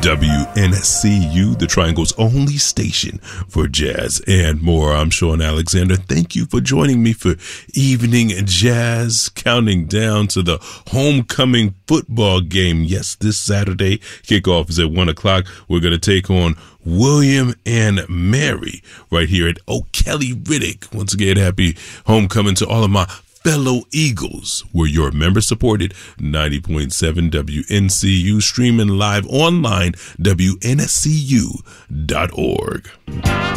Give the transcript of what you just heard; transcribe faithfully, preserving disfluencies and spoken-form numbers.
W N C U, the Triangle's only station for jazz and more. I'm Sean Alexander. Thank you for joining me for Evening Jazz, counting down to the homecoming football game. Yes, this Saturday, kickoff is at one o'clock. We're going to take on William and Mary right here at O'Kelly Riddick. Once again, happy homecoming to all of my fellow Eagles. We're your member-supported ninety point seven W N C U, streaming live online, W N C U dot org.